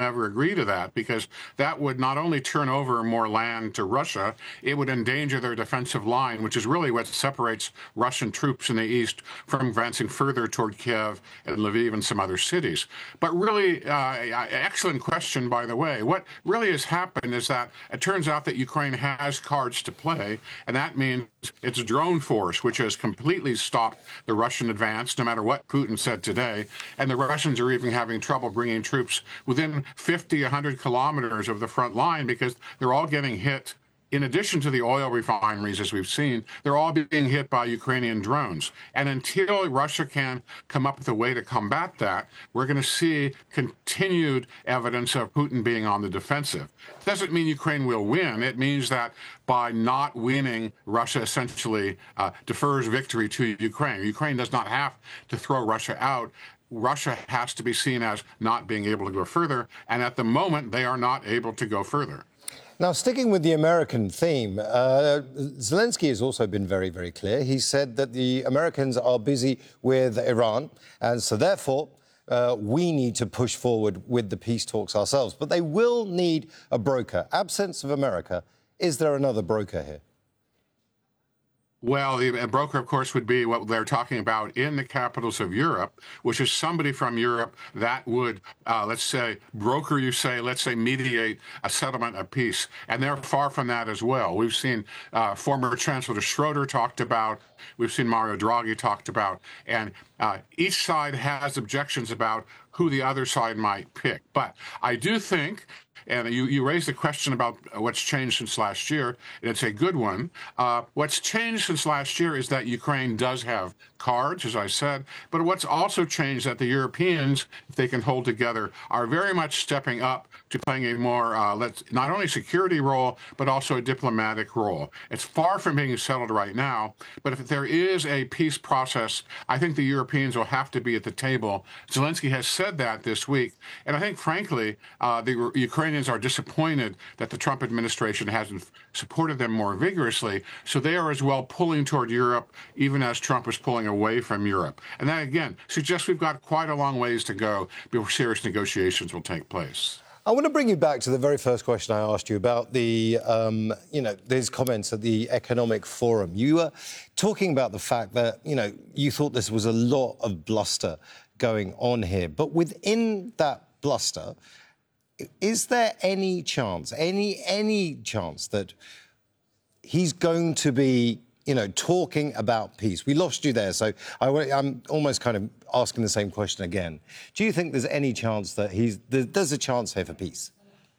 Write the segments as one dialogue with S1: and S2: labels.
S1: never agree to that, because that would not only turn over more land to Russia, it would endanger their defensive line, which is really what separates Russian troops in the east from advancing further toward Kiev and Lviv and some other cities. But really, excellent question, by the way. What really has happened is that it turns out that Ukraine has cards to play, and that means its drone force, which has completely stopped the Russian advance, no matter what Putin said today. And the Russians are even having trouble bringing troops within 50, 100 kilometers of the front line, because they're all getting hit. In addition to the oil refineries, as we've seen, they're all being hit by Ukrainian drones. And until Russia can come up with a way to combat that, we're going to see continued evidence of Putin being on the defensive. It doesn't mean Ukraine will win. It means that by not winning, Russia essentially defers victory to Ukraine. Ukraine does not have to throw Russia out. Russia has to be seen as not being able to go further. And at the moment, they are not able to go further.
S2: Now, sticking with the American theme, Zelensky has also been very, very clear. He said that the Americans are busy with Iran, and so therefore we need to push forward with the peace talks ourselves. But they will need a broker. Absence of America, is there another broker here?
S1: Well, the broker, of course, would be what they're talking about in the capitals of Europe, which is somebody from Europe that would, let's say, broker, let's say, mediate a settlement of peace. And they're far from that as well. We've seen former Chancellor Schroeder talked about, we've seen Mario Draghi talked about, and each side has objections about who the other side might pick. But I do think, and you raised the question about what's changed since last year, and it's a good one. What's changed since last year is that Ukraine does have cards, as I said, but what's also changed that the Europeans, if they can hold together, are very much stepping up to playing a more, not only security role, but also a diplomatic role. It's far from being settled right now, but if there is a peace process, I think the Europeans will have to be at the table. Zelensky has said that this week, and I think, frankly, the Ukrainians are disappointed that the Trump administration hasn't supported them more vigorously, so they are as well pulling toward Europe, even as Trump is pulling away from Europe. And that, again, suggests we've got quite a long ways to go before serious negotiations will take place.
S2: I want to bring you back to the very first question I asked you about the, these comments at the Economic Forum. You were talking about the fact that, you thought this was a lot of bluster going on here. But within that bluster, is there any chance, any chance that he's going to be, talking about peace? We lost you there, so I'm almost kind of asking the same question again. Do you think there's any chance that there's a chance here for peace?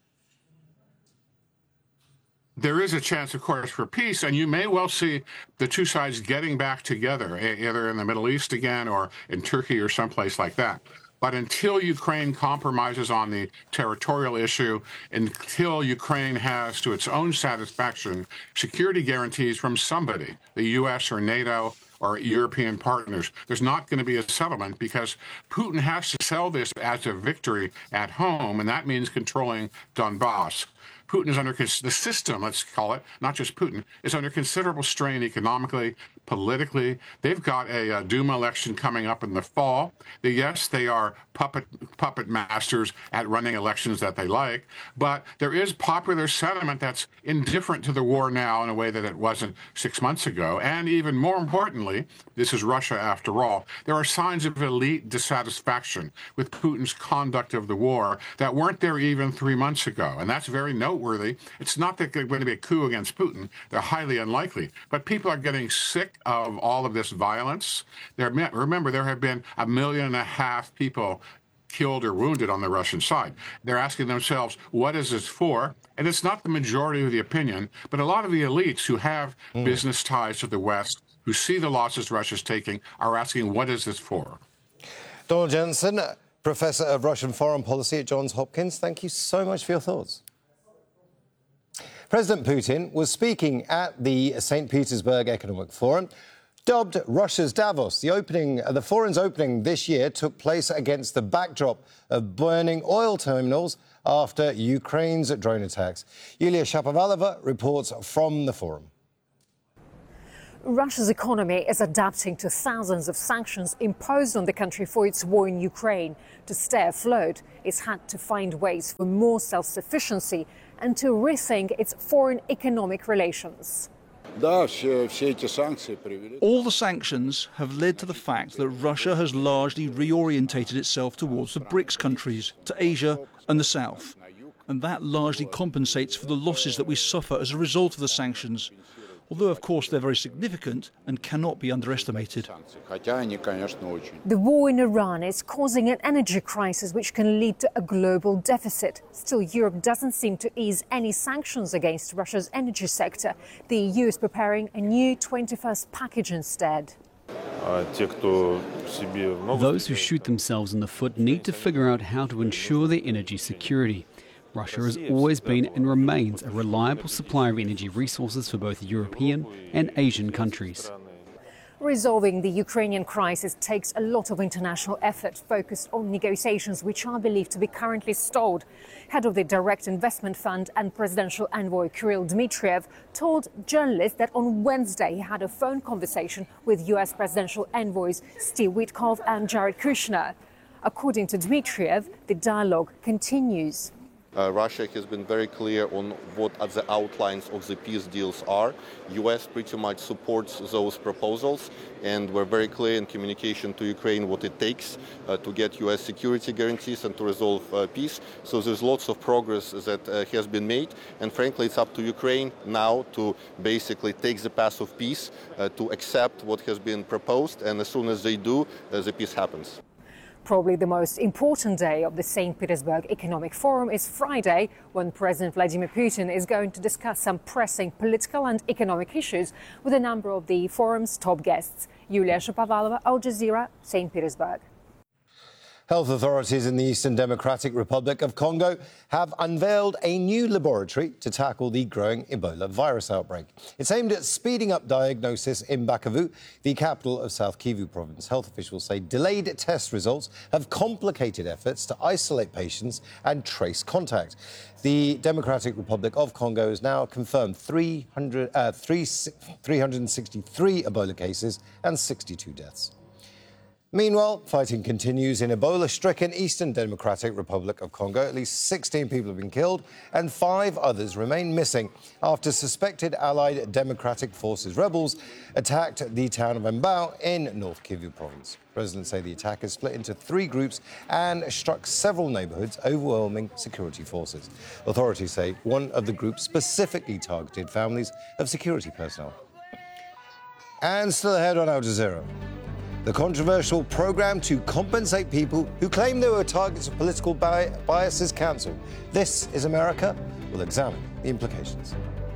S1: There is a chance, of course, for peace, and you may well see the two sides getting back together, either in the Middle East again or in Turkey or someplace like that. But until Ukraine compromises on the territorial issue, until Ukraine has, to its own satisfaction, security guarantees from somebody, the U.S. or NATO or European partners, there's not going to be a settlement, because Putin has to sell this as a victory at home, and that means controlling Donbass. Putin is under, the system, let's call it, not just Putin, is under considerable strain economically, politically. They've got a Duma election coming up in the fall. Yes, they are puppet masters at running elections that they like, but there is popular sentiment that's indifferent to the war now in a way that it wasn't 6 months ago. And even more importantly, this is Russia after all, there are signs of elite dissatisfaction with Putin's conduct of the war that weren't there even 3 months ago. And that's very noteworthy. It's not that there's going to be a coup against Putin. They're highly unlikely. But people are getting sick of all of this violence. Remember, there have been 1.5 million people killed or wounded on the Russian side. They're asking themselves, what is this for? And it's not the majority of the opinion, but a lot of the elites who have business ties to the West, who see the losses Russia's taking, are asking, what is this for?
S2: Donald Jensen, Professor of Russian Foreign Policy at Johns Hopkins, thank you so much for your thoughts. President Putin was speaking at the St. Petersburg Economic Forum, dubbed Russia's Davos. The forum's opening this year took place against the backdrop of burning oil terminals after Ukraine's drone attacks. Yulia Shapovalova reports from the forum.
S3: Russia's economy is adapting to thousands of sanctions imposed on the country for its war in Ukraine. To stay afloat, it's had to find ways for more self-sufficiency and to rethink its foreign economic relations.
S4: All
S5: the sanctions have led to the fact that Russia has largely reorientated itself towards the BRICS countries, to Asia and the South. And that largely compensates for the losses that we suffer as a result of the sanctions. Although, of course, they're very significant and cannot be underestimated.
S3: The war in Iran is causing an energy crisis which can lead to a global deficit. Still, Europe doesn't seem to ease any sanctions against Russia's energy sector. The EU is preparing a new 21st package instead.
S6: Those who shoot themselves in the foot need to figure out how to ensure their energy security. Russia has always been and remains a reliable supplier of energy resources for both European and Asian countries.
S3: Resolving the Ukrainian crisis takes a lot of international effort focused on negotiations which are believed to be currently stalled. Head of the Direct Investment Fund and presidential envoy Kirill Dmitriev told journalists that on Wednesday he had a phone conversation with US presidential envoys Steve Witkoff and Jared Kushner. According to Dmitriev, the dialogue continues.
S7: Russia has been very clear on what the outlines of the peace deals are. US pretty much supports those proposals, and we're very clear in communication to Ukraine what it takes to get US security guarantees and to resolve peace. So there's lots of progress that has been made, and frankly it's up to Ukraine now to basically take the path of peace, to accept what has been proposed, and as soon as they do, the peace happens.
S3: Probably the most important day of the St. Petersburg Economic Forum is Friday, when President Vladimir Putin is going to discuss some pressing political and economic issues with a number of the forum's top guests. Yulia Shapovalova, Al Jazeera, St. Petersburg.
S2: Health authorities in the Eastern Democratic Republic of Congo have unveiled a new laboratory to tackle the growing Ebola virus outbreak. It's aimed at speeding up diagnosis in Bukavu, the capital of South Kivu province. Health officials say delayed test results have complicated efforts to isolate patients and trace contact. The Democratic Republic of Congo has now confirmed 363 Ebola cases and 62 deaths. Meanwhile, fighting continues in Ebola-stricken Eastern Democratic Republic of Congo. At least 16 people have been killed and 5 others remain missing after suspected allied Democratic Forces rebels attacked the town of Mbao in North Kivu province. Residents say the attack is split into 3 groups and struck several neighbourhoods, overwhelming security forces. Authorities say one of the groups specifically targeted families of security personnel. And still ahead on Al Jazeera, the controversial programme to compensate people who claim they were targets of political bias is cancelled. This is America. We'll examine the implications.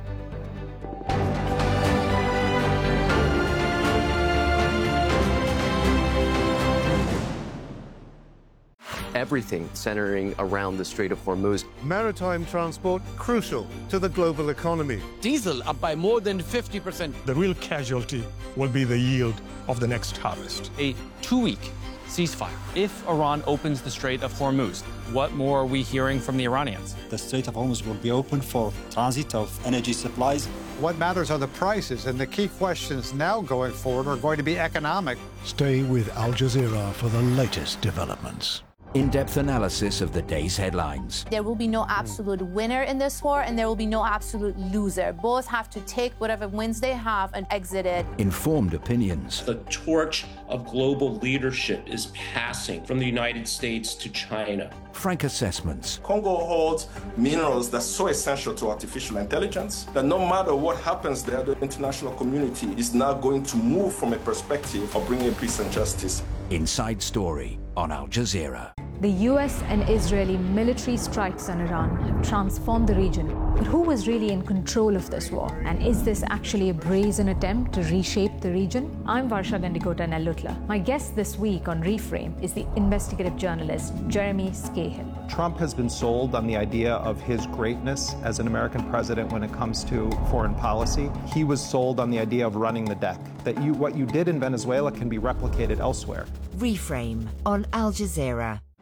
S8: Everything centering around the Strait of Hormuz.
S9: Maritime transport crucial to the global economy.
S10: Diesel up by more than 50%.
S11: The real casualty will be the yield of the next harvest.
S10: A 2-week ceasefire. If Iran opens the Strait of Hormuz, what more are we hearing from the Iranians?
S12: The Strait of Hormuz will be open for transit of energy supplies.
S9: What matters are the prices, and the key questions now going forward are going to be economic.
S11: Stay with Al Jazeera for the latest developments.
S13: In-depth analysis of the day's headlines.
S14: There will be no absolute winner in this war, and there will be no absolute loser. Both have to take whatever wins they have and exit it.
S13: Informed opinions.
S15: The torch of global leadership is passing from the United States to China.
S13: Frank assessments.
S16: Congo holds minerals that's so essential to artificial intelligence that no matter what happens there, the international community is now going to move from a perspective of bringing peace and justice.
S13: Inside Story on Al Jazeera.
S17: The US and Israeli military strikes on Iran have transformed the region. But who was really in control of this war? And is this actually a brazen attempt to reshape the region? I'm Varsha Gandikota Nellutla. My guest this week on Reframe is the investigative journalist Jeremy Scahill.
S18: Trump has been sold on the idea of his greatness as an American president when it comes to foreign policy. He was sold on the idea of running the deck, that what you did in Venezuela can be replicated elsewhere.
S19: Reframe on Al Jazeera.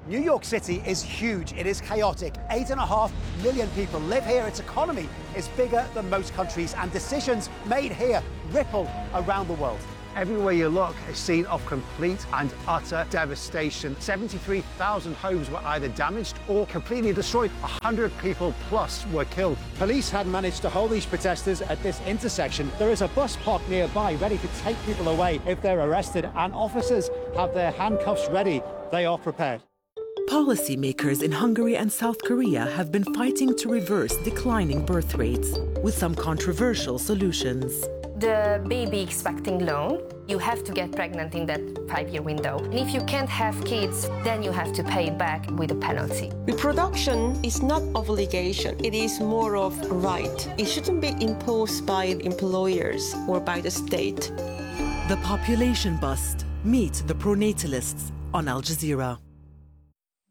S4: New York City is huge. It is chaotic. 8.5 million people live here. Its economy is bigger than most countries, and decisions made here ripple around the world. Everywhere you look, a scene of complete and utter devastation. 73,000 homes were either damaged or completely destroyed. 100 people plus were killed. Police had managed to hold these protesters at this intersection. There is a bus parked nearby ready to take people away if they're arrested, and officers have their handcuffs ready. They are prepared.
S19: Policymakers in Hungary and South Korea have been fighting to reverse declining birth rates with some controversial solutions.
S20: The baby expecting loan, you have to get pregnant in that 5-year window. And if you can't have kids, then you have to pay it back with a penalty.
S21: Reproduction is not obligation, it is more of a right. It shouldn't be imposed by employers or by the state.
S19: The population bust. Meet the pronatalists on Al Jazeera.